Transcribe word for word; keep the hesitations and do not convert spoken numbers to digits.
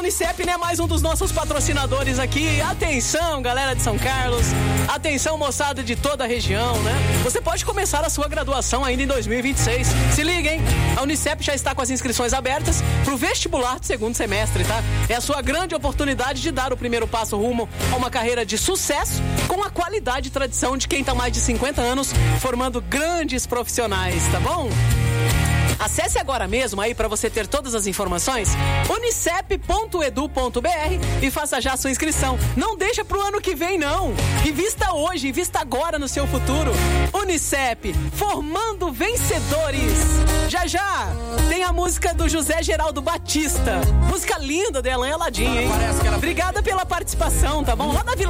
Unicep, né? Mais um dos nossos patrocinadores aqui. Atenção, galera de São Carlos. Atenção, moçada de toda a região, né? Você pode começar a sua graduação ainda em dois mil e vinte e seis. Se liga, hein? A Unicep já está com as inscrições abertas pro vestibular do segundo semestre, tá? É a sua grande oportunidade de dar o primeiro passo rumo a uma carreira de sucesso com a qualidade e tradição de quem tá mais de cinquenta anos formando grandes profissionais, tá bom? Acesse agora mesmo aí para você ter todas as informações unicep ponto edu ponto br e faça já a sua inscrição. Não deixa pro ano que vem, não. Invista hoje, invista agora no seu futuro. Unicep, formando vencedores. Já já tem a música do José Geraldo Batista. Música linda dela, hein, Aladim, hein? Obrigada pela participação, tá bom? Lá da Vila